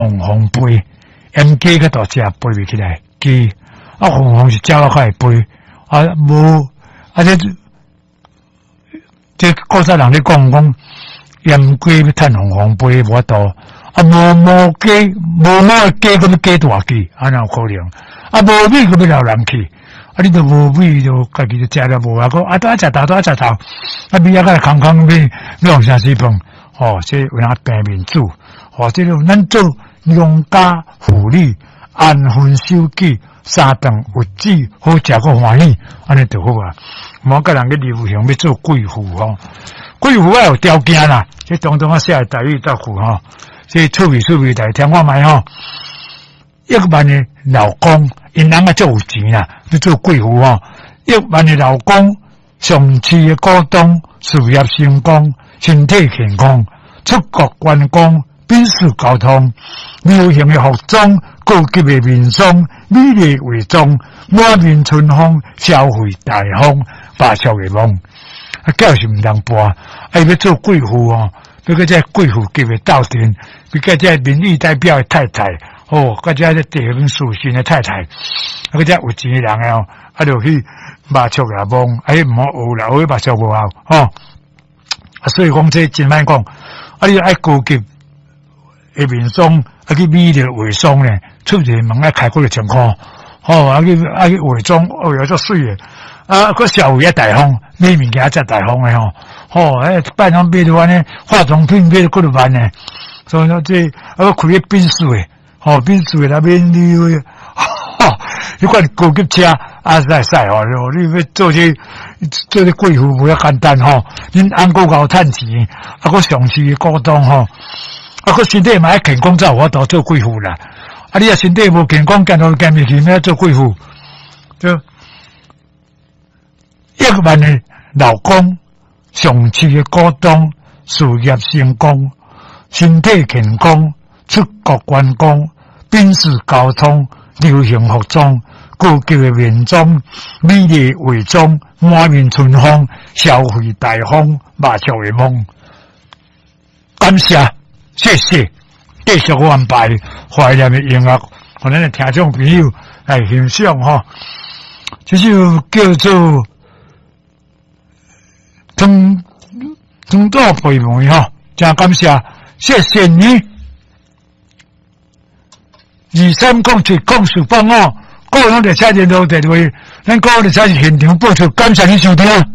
红飞，em鸡个大只飞袂起来，鸡红是鸟较会飞，无这古早人咧讲，em鸡要趁红飞无多，无鸡咁鸡大鸡，哪有可能？无米咁要留人去，你都无米就家己就食了无讲多食头，米个空米弄啥水饭，这有哪平民主，这种咱做农家妇女，安分守己，三顿有子，好食个欢喜，安尼就好啊。莫甲人去流行要做贵妇贵妇要有条件啦，这当写的台语答复这趣味台听我卖1万的老公，因人足有钱啦，要做贵妇1万的老公，上市的股东，事业成功，身体健康，出国观光，宾士交通，流行的服装，高级的面霜，美丽伪装，满面春风，消费大方，白笑的梦。叫是毋通播，要做贵妇要个这贵妇级的斗阵，要个这民意代表的太太，个这地方属性的太太，个这有钱的人就去麻雀也梦，唔好学啦，学麻雀无效所以讲这真歹讲，你爱高级的面霜，去美丽的伪装呢，出入门开过的情况，去伪装，有足水的。个消费也大方，买物件才大方的拜访买到安尼，化妆品买到几多万呢？所以说这开个宾士的，宾士的那边你你看高级车使你要做这贵妇不要简单恁安哥搞趁钱，个上市的股东个身体嘛健康才有法度做贵妇啦。你身体无健康，干到干袂起，要做贵妇就。1万的老公，上市的股东，事业成功，身体健康，出国观光，宾士交通，流行服装，高级的面妆，美丽伪装，满面春风，消费大方，麻雀的梦。感谢，谢谢，继续安排怀念的音乐，和咱的听众朋友来欣赏这首叫做。从多陪伴真感谢，谢谢你。2307讲述帮个人在车联络电话，咱个人在现场播出，感谢你收听。